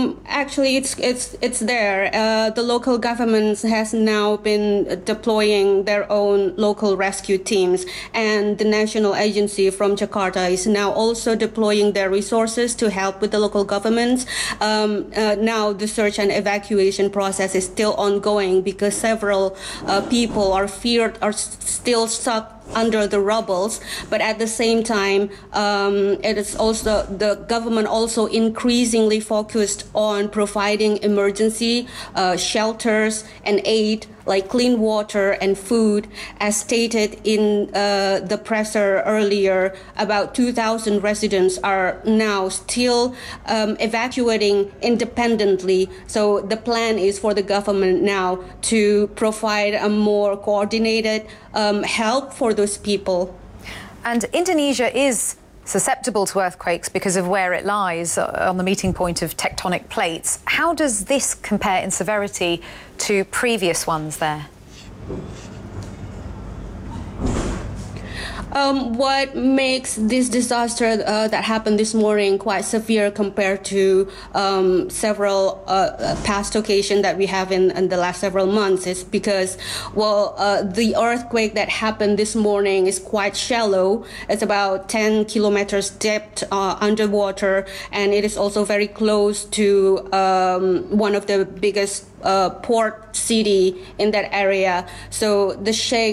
Actually, it's there. The local government has now been deploying their own local rescue teams, and the national agency from Jakarta is now also deploying their resources to help with the local governments. Now the search and evacuation process is still ongoing because several people are still stuck under the rubbles, but at the same time, it is also the government also increasingly focused on providing emergency shelters and aid like clean water and food. As stated in the presser earlier, about 2,000 residents are now still evacuating independently. So the plan is for the government now to provide a more coordinated help for those people. And Indonesia is susceptible to earthquakes because of where it lies on the meeting point of tectonic plates. How does this compare in severity to previous ones there? What makes this disaster that happened this morning quite severe compared to several past occasions that we have in the last several months is because, well, the earthquake that happened this morning is quite shallow. It's about 10 kilometers depth underwater, and it is also very close to one of the biggest port city in that area. So the shake